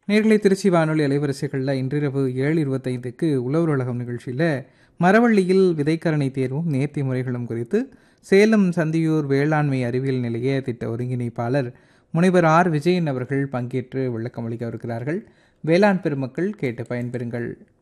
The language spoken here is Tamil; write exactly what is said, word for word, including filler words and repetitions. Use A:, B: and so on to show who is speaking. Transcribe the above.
A: நேர்களை திருச்சி வானொலி அலைவரிசைகளில் இன்றிரவு ஏழு இருபத்தைந்துக்கு உழவர் உலகம் நிகழ்ச்சியில் மரவள்ளியில் விதைக்கரணை தேர்வும் நேர்த்தி முறைகளும் குறித்து சேலம் சந்தியூர் வேளாண்மை அறிவியல் நிலைய திட்ட ஒருங்கிணைப்பாளர் முனைவர் ஆர் விஜயன் அவர்கள் பங்கேற்று விளக்கம் அளிக்க இருக்கிறார்கள். வேளாண் பெருமக்கள் கேட்டு பயன்பெறுங்கள்.